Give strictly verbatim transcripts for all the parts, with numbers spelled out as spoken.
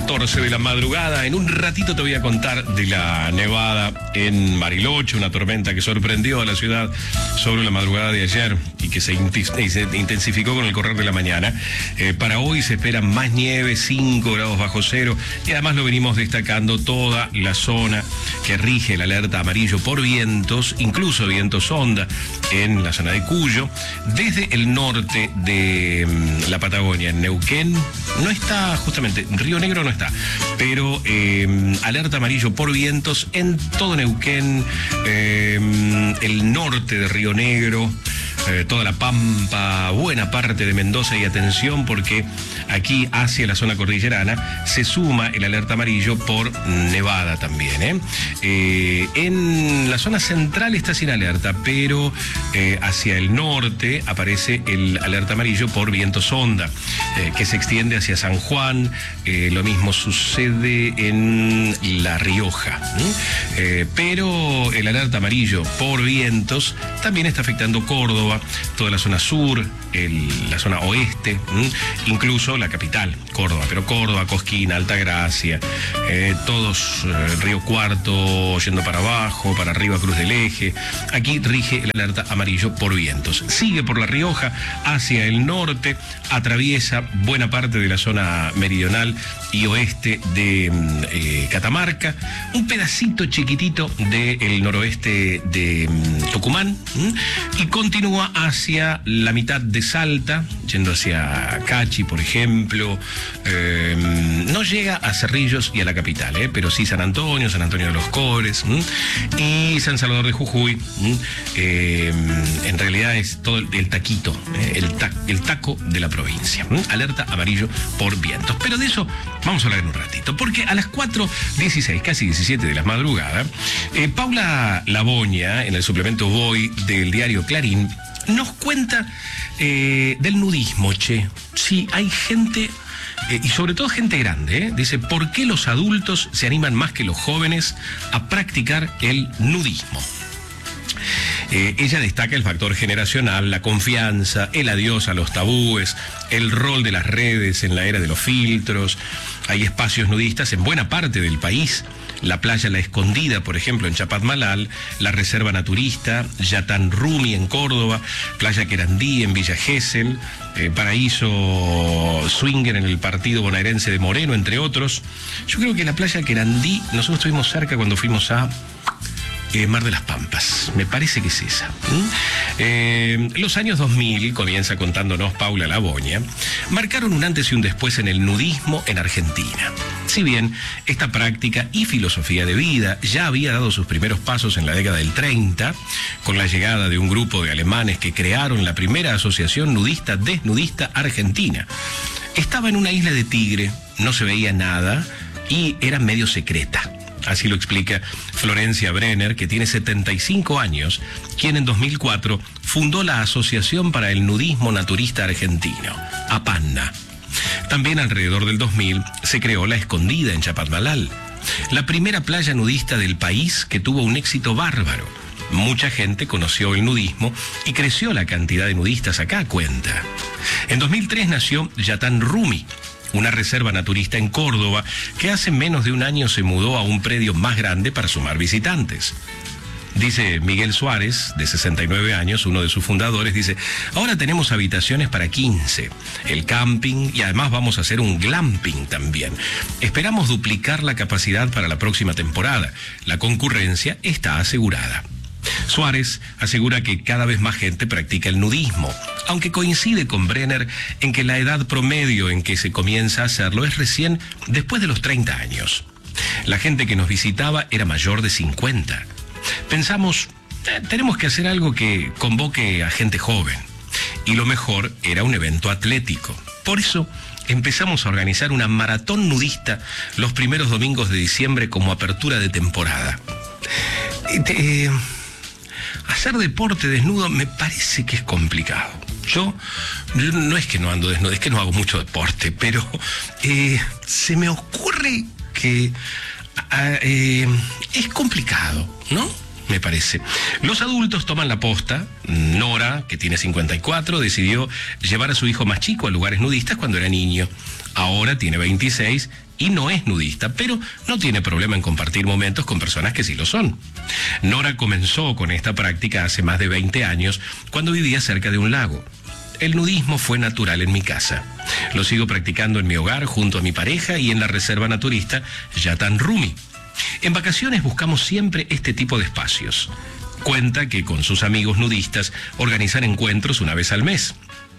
catorce de la madrugada. En un ratito te voy a contar de la nevada en Bariloche, una tormenta que sorprendió a la ciudad sobre la madrugada de ayer y que se, se intensificó con el correr de la mañana. Eh, para hoy se espera más nieve, cinco grados bajo cero, y además lo venimos destacando toda la zona que rige la alerta amarillo por vientos, incluso vientos onda en la zona de Cuyo, desde el norte de um, la Patagonia, en Neuquén. No está, justamente, Río Negro no está, pero eh, alerta amarillo por vientos en todo Neuquén, eh, el norte de Río Negro, eh, toda la Pampa, buena parte de Mendoza, y atención porque aquí hacia la zona cordillerana se suma el alerta amarillo por nevada también. ¿eh? Eh, en la zona central está sin alerta, pero eh, hacia el norte aparece el alerta amarillo por vientos onda, eh, que se extiende hacia San Juan. Eh, lo mismo sucede en La Rioja. ¿eh? Eh, pero el alerta amarillo por vientos también está afectando Córdoba, toda la zona sur, el, la zona oeste, ¿eh? incluso la capital, Córdoba, pero Córdoba, Cosquín, Altagracia, eh, todos, eh, Río Cuarto, yendo para abajo, para arriba, Cruz del Eje. Aquí rige el alerta amarillo por vientos. Sigue por La Rioja hacia el norte, atraviesa buena parte de la zona meridional y oeste de eh, Catamarca, un pedacito chiquitito del noroeste de um, Tucumán, ¿m? y continúa hacia la mitad de Salta, yendo hacia Cachi, por ejemplo. Eh, no llega a Cerrillos y a la capital, eh, pero sí San Antonio, San Antonio de los Cores, ¿m? y San Salvador de Jujuy. Eh, en realidad es todo el, el taquito, eh, el, ta, el taco de la provincia. ¿m? Alerta amarillo por vientos. Pero de eso vamos a hablar en un ratito, porque a las cuatro dieciséis, casi diecisiete de la madrugada, eh, Paula Laboña, en el suplemento Voy del diario Clarín, nos cuenta eh, del nudismo, che. Sí, hay gente, eh, y sobre todo gente grande, ¿eh? dice, ¿por qué los adultos se animan más que los jóvenes a practicar el nudismo? Eh, ella destaca el factor generacional, la confianza, el adiós a los tabúes, el rol de las redes en la era de los filtros. Hay espacios nudistas en buena parte del país. La playa La Escondida, por ejemplo, en Chapadmalal, la Reserva Naturista, Yatán Rumi en Córdoba, Playa Querandí en Villa Gesell, eh, Paraíso Swinger en el partido bonaerense de Moreno, entre otros. Yo creo que la Playa Querandí, nosotros estuvimos cerca cuando fuimos a Eh, Mar de las Pampas, me parece que es esa. ¿Mm? Eh, los años dos mil, comienza contándonos Paula Laboña, marcaron un antes y un después en el nudismo en Argentina. Si bien esta práctica y filosofía de vida ya había dado sus primeros pasos en la década del treinta, con la llegada de un grupo de alemanes que crearon la primera asociación nudista desnudista argentina. Estaba en una isla de Tigre, no se veía nada y era medio secreta. Así lo explica Florencia Brenner, que tiene setenta y cinco años, quien en dos mil cuatro fundó la Asociación para el Nudismo Naturista Argentino, APANNA. También alrededor del dos mil se creó La Escondida en Chapadmalal, la primera playa nudista del país que tuvo un éxito bárbaro. Mucha gente conoció el nudismo y creció la cantidad de nudistas acá, cuenta. En dos mil tres nació Yatán Rumi, una reserva naturista en Córdoba, que hace menos de un año se mudó a un predio más grande para sumar visitantes. Dice Miguel Suárez, de sesenta y nueve años, uno de sus fundadores, dice, ahora tenemos habitaciones para quince, el camping, y además vamos a hacer un glamping también. Esperamos duplicar la capacidad para la próxima temporada. La concurrencia está asegurada. Suárez asegura que cada vez más gente practica el nudismo, aunque coincide con Brenner en que la edad promedio en que se comienza a hacerlo es recién después de los treinta años. La gente que nos visitaba era mayor de cincuenta. Pensamos, eh, tenemos que hacer algo que convoque a gente joven. Y lo mejor era un evento atlético. Por eso empezamos a organizar una maratón nudista los primeros domingos de diciembre como apertura de temporada. Eh, Hacer deporte desnudo me parece que es complicado. Yo, yo no es que no ando desnudo, es que no hago mucho deporte, pero eh, se me ocurre que eh, es complicado, ¿no? Me parece. Los adultos toman la posta. Nora, que tiene cincuenta y cuatro, decidió llevar a su hijo más chico a lugares nudistas cuando era niño. Ahora tiene veintiséis y no es nudista, pero no tiene problema en compartir momentos con personas que sí lo son. Nora comenzó con esta práctica hace más de veinte años, cuando vivía cerca de un lago. El nudismo fue natural en mi casa. Lo sigo practicando en mi hogar junto a mi pareja y en la reserva naturista Yatan Rumi. En vacaciones buscamos siempre este tipo de espacios. Cuenta que con sus amigos nudistas organizan encuentros una vez al mes.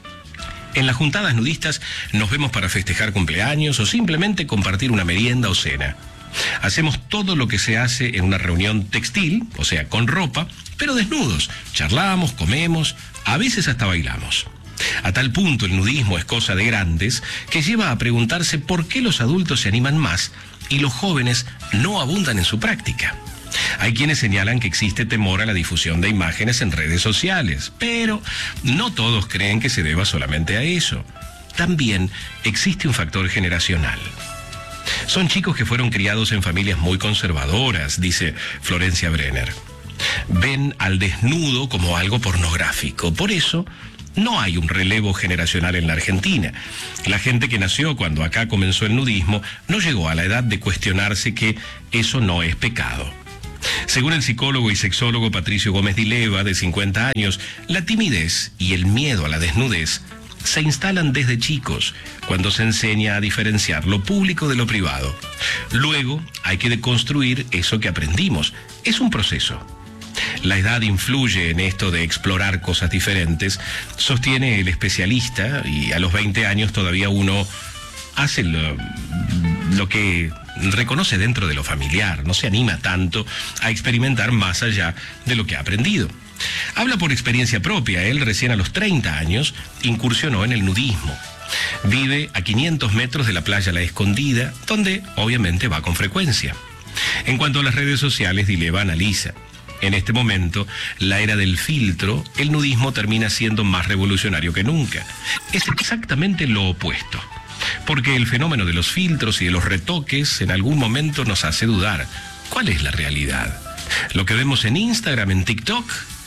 En las juntadas nudistas nos vemos para festejar cumpleaños o simplemente compartir una merienda o cena. Hacemos todo lo que se hace en una reunión textil, o sea, con ropa, pero desnudos. Charlamos, comemos, a veces hasta bailamos. A tal punto el nudismo es cosa de grandes que lleva a preguntarse por qué los adultos se animan más y los jóvenes no abundan en su práctica. Hay quienes señalan que existe temor a la difusión de imágenes en redes sociales, pero no todos creen que se deba solamente a eso. También existe un factor generacional. Son chicos que fueron criados en familias muy conservadoras, dice Florencia Brenner. Ven al desnudo como algo pornográfico. Por eso, no hay un relevo generacional en la Argentina. La gente que nació cuando acá comenzó el nudismo no llegó a la edad de cuestionarse que eso no es pecado. Según el psicólogo y sexólogo Patricio Gómez Dileva, de cincuenta años, la timidez y el miedo a la desnudez se instalan desde chicos, cuando se enseña a diferenciar lo público de lo privado. Luego hay que deconstruir eso que aprendimos. Es un proceso. La edad influye en esto de explorar cosas diferentes, sostiene el especialista, y a los veinte años todavía uno hace lo, lo que reconoce dentro de lo familiar, no se anima tanto a experimentar más allá de lo que ha aprendido. Habla por experiencia propia. Él recién a los treinta años incursionó en el nudismo. Vive a quinientos metros de la playa La Escondida, donde obviamente va con frecuencia. En cuanto a las redes sociales, Dileva analiza: en este momento, la era del filtro, el nudismo termina siendo más revolucionario que nunca. Es exactamente lo opuesto. Porque el fenómeno de los filtros y de los retoques en algún momento nos hace dudar. ¿Cuál es la realidad? ¿Lo que vemos en Instagram, en TikTok?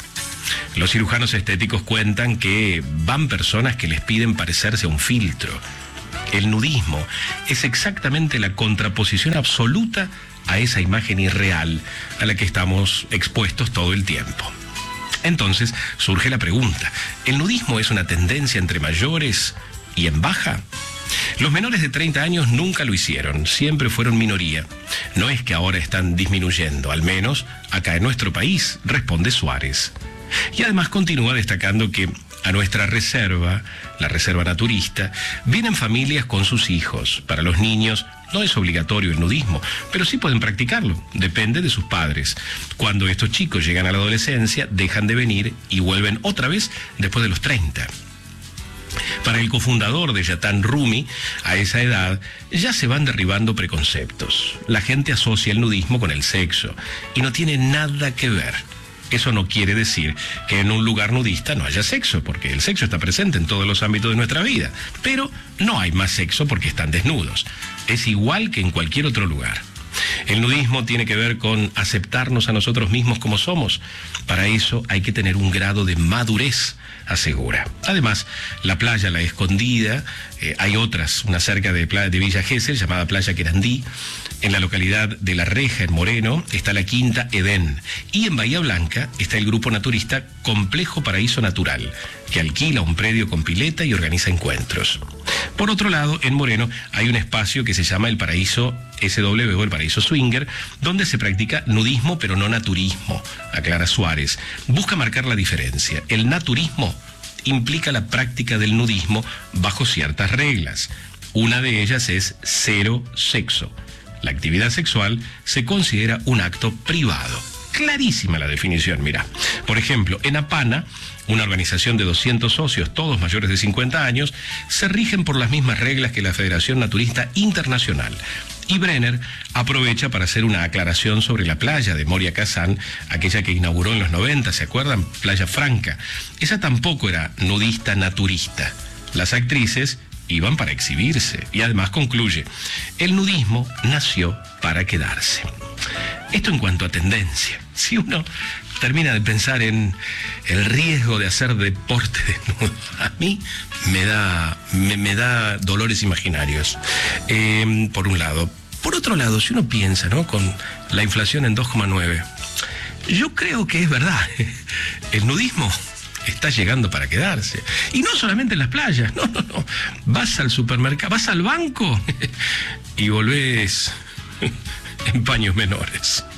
Los cirujanos estéticos cuentan que van personas que les piden parecerse a un filtro. El nudismo es exactamente la contraposición absoluta a esa imagen irreal a la que estamos expuestos todo el tiempo. Entonces surge la pregunta: ¿el nudismo es una tendencia entre mayores y en baja? Los menores de treinta años nunca lo hicieron, siempre fueron minoría. No es que ahora están disminuyendo, al menos acá en nuestro país, responde Suárez. Y además continúa destacando que a nuestra reserva, la reserva naturista, vienen familias con sus hijos. Para los niños no es obligatorio el nudismo, pero sí pueden practicarlo, depende de sus padres. Cuando estos chicos llegan a la adolescencia, dejan de venir y vuelven otra vez después de los treinta. Para el cofundador de Yatan Rumi, a esa edad ya se van derribando preconceptos. La gente asocia el nudismo con el sexo y no tiene nada que ver. Eso no quiere decir que en un lugar nudista no haya sexo, porque el sexo está presente en todos los ámbitos de nuestra vida. Pero no hay más sexo porque están desnudos. Es igual que en cualquier otro lugar. El nudismo tiene que ver con aceptarnos a nosotros mismos como somos. Para eso hay que tener un grado de madurez, asegura. Además, la playa La Escondida, eh, hay otras, una cerca de, de Villa Gesell, llamada Playa Querandí. En la localidad de La Reja, en Moreno, está la Quinta Edén. Y en Bahía Blanca está el grupo naturista Complejo Paraíso Natural, que alquila un predio con pileta y organiza encuentros. Por otro lado, en Moreno hay un espacio que se llama el Paraíso S W o el Paraíso Swinger, donde se practica nudismo pero no naturismo, aclara Suárez. Busca marcar la diferencia. El naturismo implica la práctica del nudismo bajo ciertas reglas. Una de ellas es cero sexo. La actividad sexual se considera un acto privado. Clarísima la definición, mira. Por ejemplo, en Apana, una organización de doscientos socios, todos mayores de cincuenta años, se rigen por las mismas reglas que la Federación Naturista Internacional. Y Brenner aprovecha para hacer una aclaración sobre la playa de Moria Kazán, aquella que inauguró en los noventa, ¿se acuerdan? Playa Franca. Esa tampoco era nudista naturista. Las actrices iban para exhibirse. Y además concluye: el nudismo nació para quedarse. Esto en cuanto a tendencia. Si uno termina de pensar en el riesgo de hacer deporte desnudo, a mí me da, me, me da dolores imaginarios, eh, por un lado. Por otro lado, si uno piensa, ¿no?, con la inflación en dos coma nueve, yo creo que es verdad, el nudismo está llegando para quedarse. Y no solamente en las playas, no, no, no. Vas al supermercado, vas al banco y volvés en paños menores.